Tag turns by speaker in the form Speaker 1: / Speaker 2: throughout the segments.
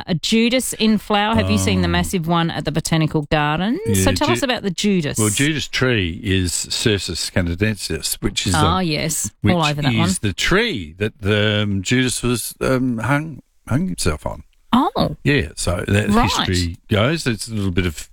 Speaker 1: a Judas in flower. Have you seen the massive one at the Botanical Gardens?
Speaker 2: Yeah,
Speaker 1: So tell us about the Judas.
Speaker 2: Well, Judas tree is Cercis canadensis, which is
Speaker 1: yes, all over that one.
Speaker 2: Which is the tree that Judas was hung himself on.
Speaker 1: Oh,
Speaker 2: yeah. So that history goes. It's a little bit of.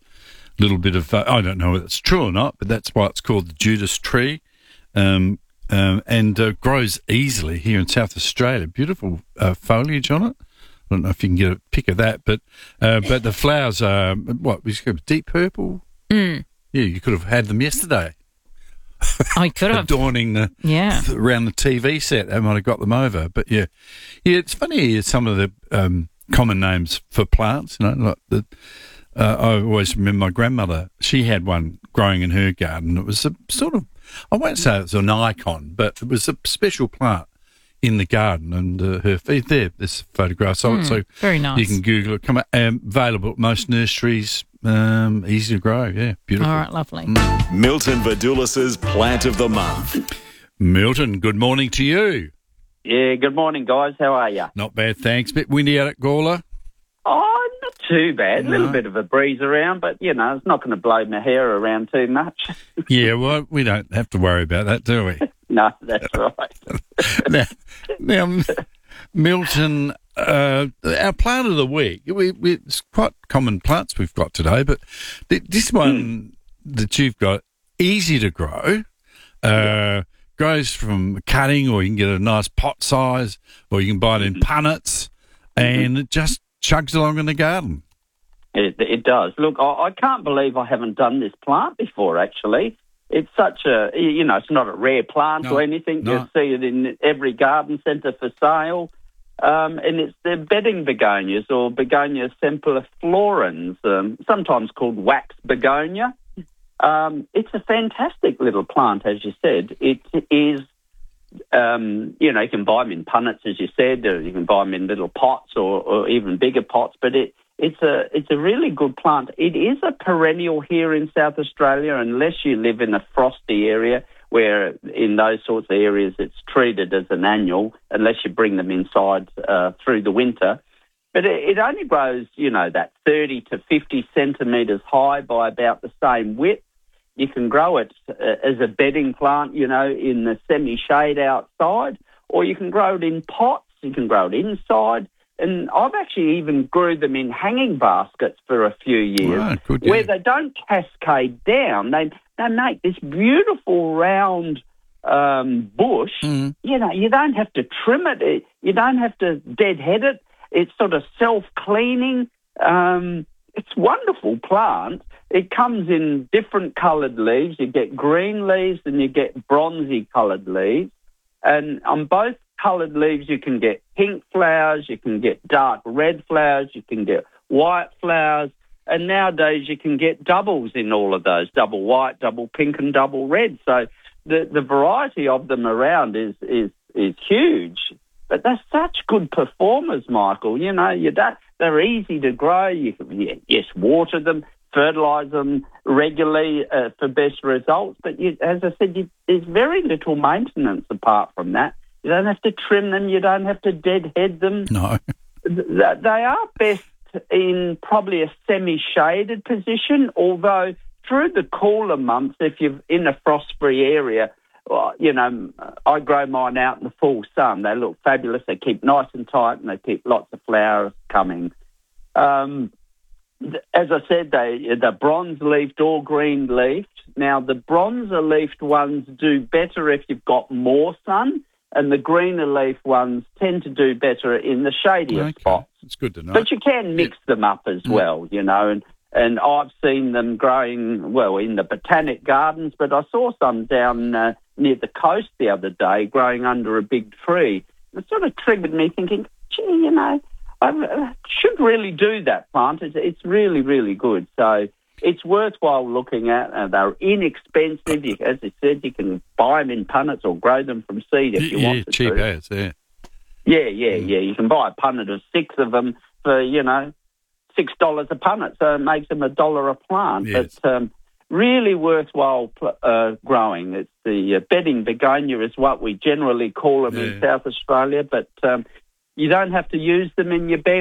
Speaker 2: I don't know whether it's true or not, but that's why it's called the Judas tree, and grows easily here in South Australia. Beautiful foliage on it. I don't know if you can get a pic of that, but the flowers are deep purple.
Speaker 1: Mm.
Speaker 2: Yeah, you could have had them yesterday.
Speaker 1: I could have
Speaker 2: adorning around the TV set. They might have got them over, but yeah. It's funny some of the common names for plants. Like the. I always remember my grandmother. She had one growing in her garden. It was a sort of, I won't say it was an icon, but it was a special plant in the garden. And her feet there, this photograph. So
Speaker 1: very nice.
Speaker 2: You can Google it. Available at most nurseries. Easy to grow. Yeah, beautiful.
Speaker 1: All right, lovely.
Speaker 3: Milton Vadulis's Plant of the Month.
Speaker 2: Milton, good morning to you.
Speaker 4: Yeah, good morning, guys. How are you?
Speaker 2: Not bad, thanks. Bit windy out at Gawler.
Speaker 4: Oh, not too bad. A little bit of a breeze around, but, it's not going to blow my hair around too much.
Speaker 2: Yeah, well, we don't have to worry about that, do we?
Speaker 4: No, that's right.
Speaker 2: now, Milton, our plant of the week, it's quite common plants we've got today, but this one that you've got, easy to grow, grows from cutting, or you can get a nice pot size, or you can buy it in punnets, and it just chugs along in the garden.
Speaker 4: It does. Look, I can't believe I haven't done this plant before, actually. It's such a, it's not a rare plant or anything.
Speaker 2: No.
Speaker 4: You see it in every garden centre for sale. And it's the bedding begonias, or Begonia semperflorens, sometimes called wax begonia. It's a fantastic little plant, as you said. It is, you can buy them in punnets, as you said, or you can buy them in little pots or even bigger pots, but it's a really good plant. It is a perennial here in South Australia, unless you live in a frosty area, where in those sorts of areas it's treated as an annual, unless you bring them inside through the winter. But it only grows, that 30 to 50 centimetres high by about the same width. You can grow it as a bedding plant, in the semi-shade outside, or you can grow it in pots. You can grow it inside. And I've actually even grew them in hanging baskets for a few years,
Speaker 2: right, good,
Speaker 4: where they don't cascade down. They make this beautiful round bush. You don't have to trim it. You don't have to deadhead it. It's sort of self-cleaning. It's a wonderful plant. It comes in different coloured leaves. You get green leaves and you get bronzy coloured leaves. And on both coloured leaves, you can get pink flowers, you can get dark red flowers, you can get white flowers. And nowadays you can get doubles in all of those, double white, double pink and double red. So the variety of them around is huge. But they're such good performers, Michael. They're easy to grow. You can, water them, fertilise them regularly for best results. But as I said, there's very little maintenance apart from that. You don't have to trim them. You don't have to deadhead them.
Speaker 2: No.
Speaker 4: They are best in probably a semi-shaded position, although through the cooler months, if you're in a frost-free area, I grow mine out in the full sun. They look fabulous. They keep nice and tight, and they keep lots of flowers coming. As I said, they're bronze-leafed or green-leafed. Now, the bronzer-leafed ones do better if you've got more sun, and the greener-leaf ones tend to do better in the shadier spots.
Speaker 2: It's good to know.
Speaker 4: But you can mix them up as well, and I've seen them growing, in the Botanic Gardens, but I saw some down near the coast the other day growing under a big tree. It sort of triggered me thinking, gee, I should really do that plant. It's really, really good. So it's worthwhile looking at. They're inexpensive. As I said, you can buy them in punnets or grow them from seed if you want to.
Speaker 2: Cheap as, yeah.
Speaker 4: Yeah. You can buy a punnet of 6 of them for, $6 a punnet, so it makes them $1 a plant.
Speaker 2: Yes.
Speaker 4: But really worthwhile growing. It's the bedding begonia is what we generally call them in South Australia, but you don't have to use them in your bed.